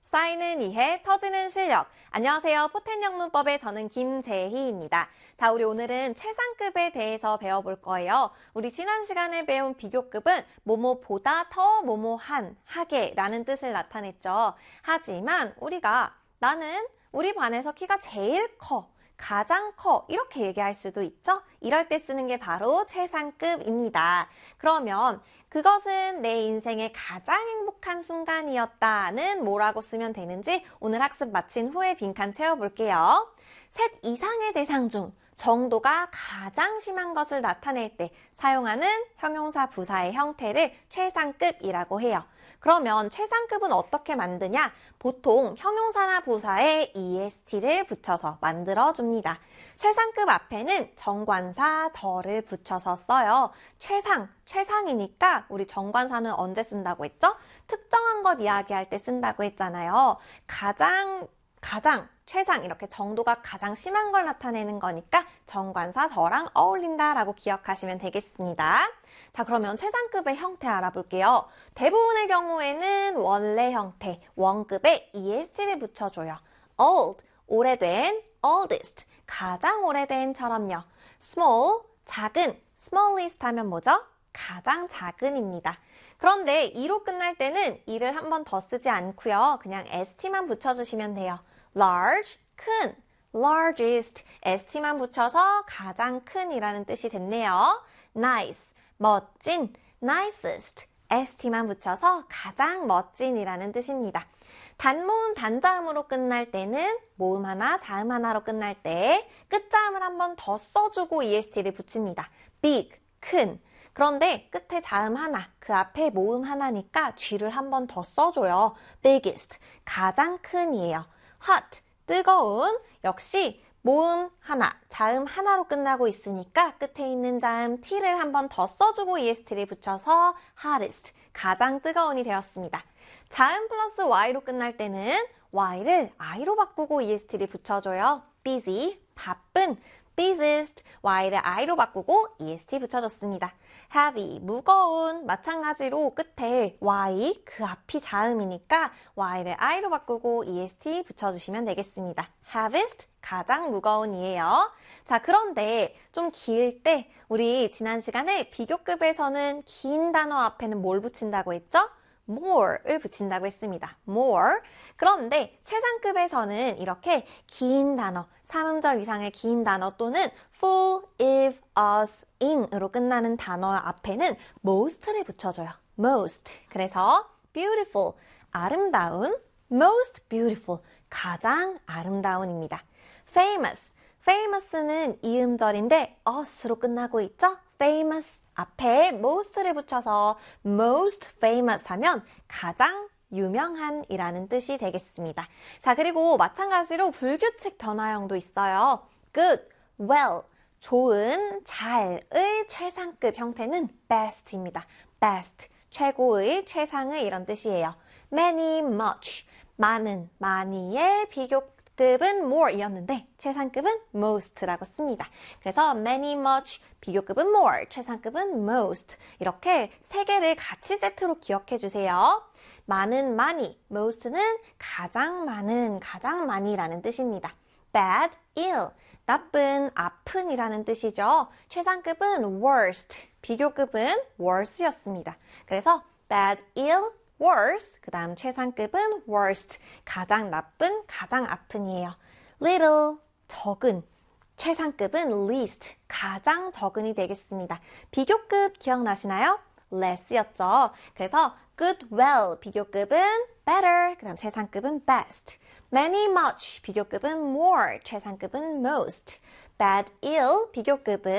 쌓이는 이해, 터지는 실력. 안녕하세요. 포텐 영문법의 저는 김재희입니다. 자, 우리 오늘은 최상급에 대해서 배워볼 거예요. 우리 지난 시간에 배운 비교급은 뭐뭐보다 더 뭐뭐한, 하게라는 뜻을 나타냈죠. 하지만 우리가 나는 우리 반에서 키가 제일 커, 가장 커 이렇게 얘기할 수도 있죠. 이럴 때 쓰는 게 바로 최상급입니다. 그러면 그것은 내 인생의 가장 행복한 순간이었다는 뭐라고 쓰면 되는지 오늘 학습 마친 후에 빈칸 채워볼게요. 셋 이상의 대상 중 정도가 가장 심한 것을 나타낼 때 사용하는 형용사 부사의 형태를 최상급이라고 해요. 그러면 최상급은 어떻게 만드냐? 보통 형용사나 부사에 est를 붙여서 만들어줍니다. 최상급 앞에는 정관사 더를 붙여서 써요. 최상이니까 우리 정관사는 언제 쓴다고 했죠? 특정한 것 이야기할 때 쓴다고 했잖아요. 최상 이렇게 정도가 가장 심한 걸 나타내는 거니까 정관사 더랑 어울린다라고 기억하시면 되겠습니다. 자, 그러면 최상급의 형태 알아볼게요. 대부분의 경우에는 원래 형태, 원급에 est를 붙여줘요. old, 오래된, oldest, 가장 오래된처럼요. small, 작은, smallest 하면 뭐죠? 가장 작은입니다. 그런데 e로 끝날 때는 e를 한 번 더 쓰지 않고요. 그냥 st만 붙여주시면 돼요. large, 큰, largest, st만 붙여서 가장 큰이라는 뜻이 됐네요. nice, 멋진, nicest, st만 붙여서 가장 멋진이라는 뜻입니다. 단모음, 단자음으로 끝날 때는 모음 하나, 자음 하나로 끝날 때 끝자음을 한 번 더 써주고 est를 붙입니다. big, 큰. 그런데 끝에 자음 하나, 그 앞에 모음 하나니까 g를 한 번 더 써줘요. biggest, 가장 큰이에요. hot, 뜨거운, 역시 모음 하나, 자음 하나로 끝나고 있으니까 끝에 있는 자음 t를 한 번 더 써주고 est를 붙여서 hottest, 가장 뜨거운이 되었습니다. 자음 플러스 y로 끝날 때는 y를 i로 바꾸고 est를 붙여줘요. busy, 바쁜, busiest, y를 i로 바꾸고 est 붙여줬습니다. heavy, 무거운, 마찬가지로 끝에 y, 그 앞이 자음이니까 y를 i로 바꾸고 est 붙여주시면 되겠습니다. heaviest, 가장 무거운이에요. 자, 그런데 좀 길 때 우리 지난 시간에 비교급에서는 긴 단어 앞에는 뭘 붙인다고 했죠? more을 붙인다고 했습니다. more. 그런데 최상급에서는 이렇게 긴 단어, 3음절 이상의 긴 단어 또는 full, if, us, in으로 끝나는 단어 앞에는 most를 붙여줘요. most. 그래서 beautiful, 아름다운, most beautiful, 가장 아름다운입니다. famous. famous는 이음절인데 us로 끝나고 있죠? famous 앞에 most를 붙여서 most famous 하면 가장 유명한 이라는 뜻이 되겠습니다. 자, 그리고 마찬가지로 불규칙 변화형도 있어요. good, well, 좋은, 잘의 최상급 형태는 best입니다. best, 최고의, 최상의 이런 뜻이에요. many, much, 많은, 많이의 비교급은 more이었는데 최상급은 most라고 씁니다. 그래서 many, much, 비교급은 more, 최상급은 most 이렇게 세 개를 같이 세트로 기억해 주세요. 많은, 많이, most는 가장 많은, 가장 많이라는 뜻입니다. bad, ill, 나쁜, 아픈이라는 뜻이죠. 최상급은 worst, 비교급은 worse였습니다. 그래서 bad, ill, worse, 그 다음 최상급은 worst, 가장 나쁜, 가장 아픈이에요. little, 적은, 최상급은 least, 가장 적은이 되겠습니다. 비교급 기억나시나요? less였죠. 그래서 good, well, 비교급은 better, 그 다음 최상급은 best. many, much, 비교급은 more, 최상급은 most. bad, ill, 비교급은